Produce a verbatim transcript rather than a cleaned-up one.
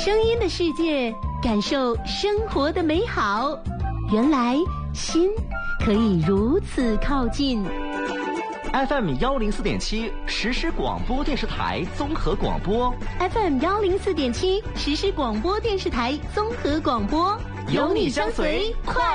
声音的世界，感受生活的美好。原来心可以如此靠近。 F M 幺零四点七实时广播电视台综合广播 ，F M 幺零四点七实时广播电视台综合广播， 有你相随，快